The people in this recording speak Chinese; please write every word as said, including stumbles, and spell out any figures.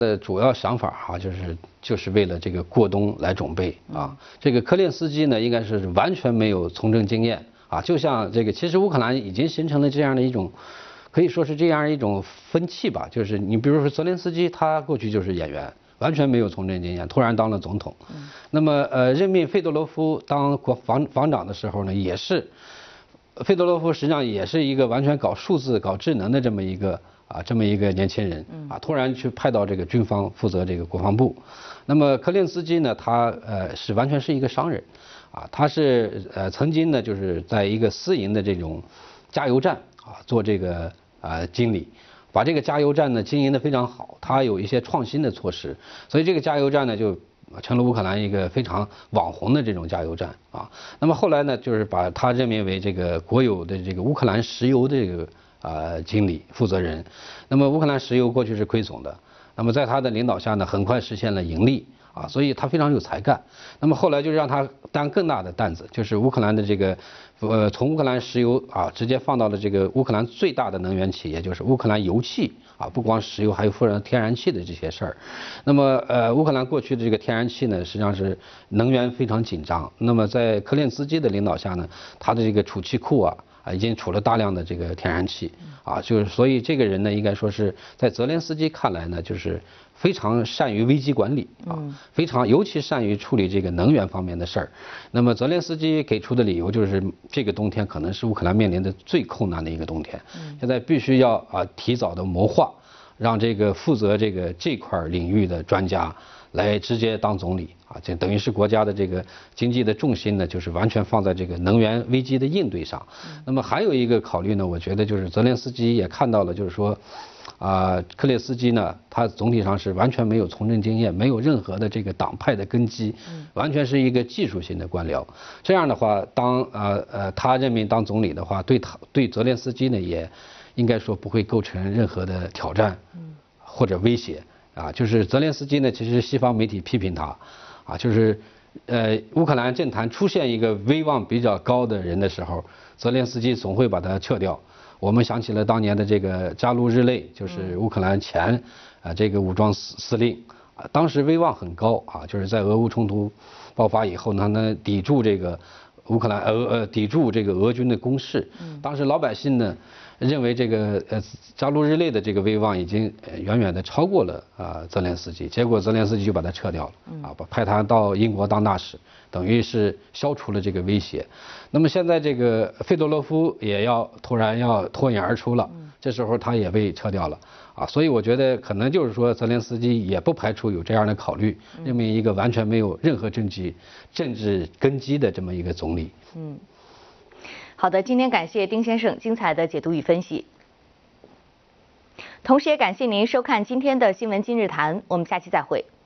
的主要想法哈、啊，就是就是为了这个过冬来准备啊。这个科列斯基呢，应该是完全没有从政经验啊，就像这个，其实乌克兰已经形成了这样的一种，可以说是这样一种风气吧。就是你比如说泽连斯基，他过去就是演员，完全没有从政经验，突然当了总统。嗯、那么呃，任命费多罗夫当国防防长的时候呢，也是，费多罗夫实际上也是一个完全搞数字、搞智能的这么一个。啊，这么一个年轻人啊，突然去派到这个军方负责这个国防部。那么科列斯基呢，他呃是完全是一个商人，啊，他是呃曾经呢就是在一个私营的这种加油站啊做这个呃经理，把这个加油站呢经营得非常好，他有一些创新的措施，所以这个加油站呢就成了乌克兰一个非常网红的这种加油站啊。那么后来呢，就是把他任命为这个国有的这个乌克兰石油的这个。呃，经理负责人，那么乌克兰石油过去是亏损的，那么在他的领导下呢，很快实现了盈利啊，所以他非常有才干。那么后来就让他担更大的担子，就是乌克兰的这个，呃，从乌克兰石油啊，直接放到了这个乌克兰最大的能源企业，就是乌克兰油气啊，不光石油，还有富人天然气的这些事儿。那么呃，乌克兰过去的这个天然气呢，实际上是能源非常紧张。那么在科列斯基的领导下呢，他的这个储气库啊。啊，已经储了大量的这个天然气，啊，就是所以这个人呢，应该说是在泽连斯基看来呢，就是非常善于危机管理啊，非常尤其善于处理这个能源方面的事儿。那么泽连斯基给出的理由就是，这个冬天可能是乌克兰面临的最困难的一个冬天，现在必须要啊提早的谋划，让这个负责这个这块领域的专家来直接当总理。啊，这等于是国家的这个经济的重心呢，就是完全放在这个能源危机的应对上。那么还有一个考虑呢，我觉得就是泽连斯基也看到了，就是说，啊、呃，科列斯基呢，他总体上是完全没有从政经验，没有任何的这个党派的根基，完全是一个技术性的官僚。这样的话，当呃呃他任命当总理的话，对他对泽连斯基呢，也应该说不会构成任何的挑战或者威胁。啊，就是泽连斯基呢，其实西方媒体批评他。啊，就是，呃，乌克兰政坛出现一个威望比较高的人的时候，泽连斯基总会把他撤掉。我们想起了当年的这个扎卢日内，就是乌克兰前啊这个武装司司令啊，当时威望很高啊，就是在俄乌冲突爆发以后呢，呢抵住这个乌克兰俄呃抵住这个俄军的攻势。当时老百姓呢认为这个呃扎卢日内的这个威望已经远远的超过了啊、呃、泽连斯基，结果泽连斯基就把他撤掉了啊，把派他到英国当大使，等于是消除了这个威胁。那么现在这个费多罗夫也要突然要脱颖而出了，这时候他也被撤掉了啊，所以我觉得可能就是说泽连斯基也不排除有这样的考虑，任命一个完全没有任何政治政治根基的这么一个总理。 嗯。好的，今天感谢丁先生精彩的解读与分析，同时也感谢您收看今天的新闻今日谈，我们下期再会。